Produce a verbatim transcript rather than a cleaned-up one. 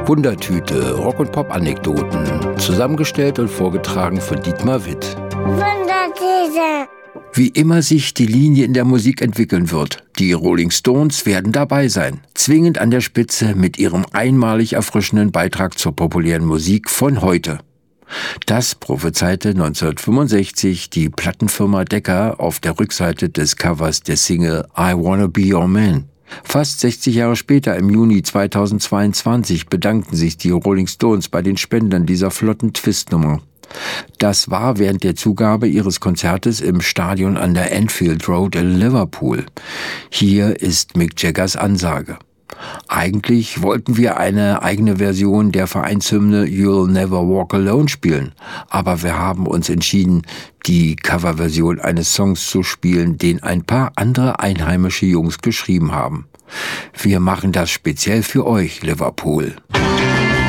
Wundertüte, Rock- und Pop-Anekdoten, zusammengestellt und vorgetragen von Dietmar Witt. Wundertüte. Wie immer sich die Linie in der Musik entwickeln wird, die Rolling Stones werden dabei sein, zwingend an der Spitze mit ihrem einmalig erfrischenden Beitrag zur populären Musik von heute. Das prophezeite neunzehnhundertfünfundsechzig die Plattenfirma Decca auf der Rückseite des Covers der Single I Wanna Be Your Man. Fast sechzig Jahre später, im Juni zweitausendzweiundzwanzig, bedankten sich die Rolling Stones bei den Spendern dieser flotten Twistnummer. Das war während der Zugabe ihres Konzertes im Stadion an der Anfield Road in Liverpool. Hier ist Mick Jaggers Ansage. Eigentlich wollten wir eine eigene Version der Vereinshymne You'll Never Walk Alone spielen, aber wir haben uns entschieden, die Coverversion eines Songs zu spielen, den ein paar andere einheimische Jungs geschrieben haben. Wir machen das speziell für euch, Liverpool.